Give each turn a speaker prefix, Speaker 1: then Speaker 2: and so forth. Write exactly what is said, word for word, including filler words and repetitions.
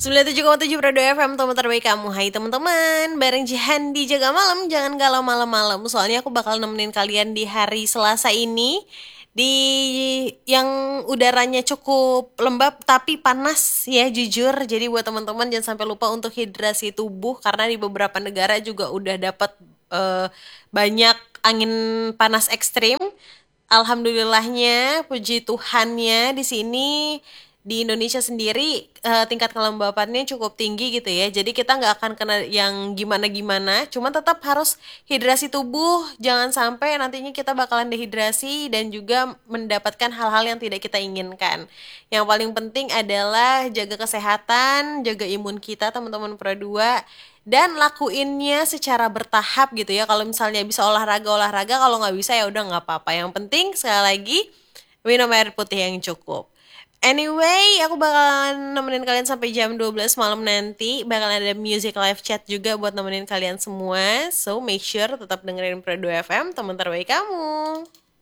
Speaker 1: sembilan puluh tujuh koma tujuh Prodo F M, teman terbaik kamu. Hai teman-teman, bareng Jihan di Jaga Malam. Jangan galau malam-malam, soalnya aku bakal nemenin kalian di hari Selasa ini, di yang udaranya cukup lembab tapi panas ya, jujur. Jadi buat teman-teman jangan sampai lupa untuk hidrasi tubuh, karena di beberapa negara juga udah dapat eh, banyak angin panas ekstrim. Alhamdulillahnya, puji Tuhannya, di sini di Indonesia sendiri eh, tingkat kelembapannya cukup tinggi gitu ya. Jadi kita nggak akan kena yang gimana-gimana. Cuman tetap harus hidrasi tubuh. Jangan sampai nantinya kita bakalan dehidrasi dan juga mendapatkan hal-hal yang tidak kita inginkan. Yang paling penting adalah jaga kesehatan, jaga imun kita teman-teman Pro dua. Dan lakuinnya secara bertahap gitu ya. Kalau misalnya bisa olahraga olahraga, kalau nggak bisa ya udah nggak apa-apa. Yang penting sekali lagi minum air putih yang cukup. Anyway, aku bakalan nemenin kalian sampai jam dua belas malam nanti. Bakalan ada music live chat juga buat nemenin kalian semua. So make sure tetap dengerin Pro dua F M, teman terbaik kamu.